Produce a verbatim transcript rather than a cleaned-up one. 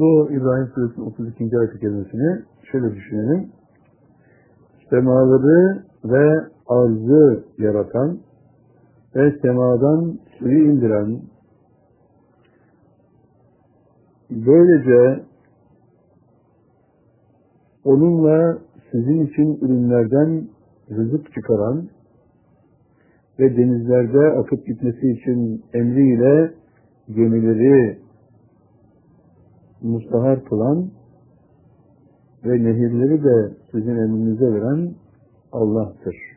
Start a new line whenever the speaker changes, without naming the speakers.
bu İbrahim Suresi'nin otuz ikinci ayet-i kerimesini şöyle düşünelim. Semaları ve arzı yaratan ve semadan suyu indiren, böylece onunla sizin için ürünlerden rızık çıkaran ve denizlerde akıp gitmesi için emriyle gemileri mustahar kılan ve nehirleri de sizin emrinize veren Allah'tır.